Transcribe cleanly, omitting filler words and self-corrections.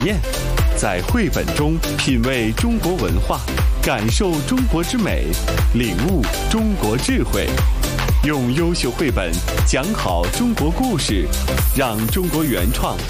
验，在绘本中品味中国文化，感受中国之美，领悟中国智慧。用优秀绘本讲好中国故事，让中国原创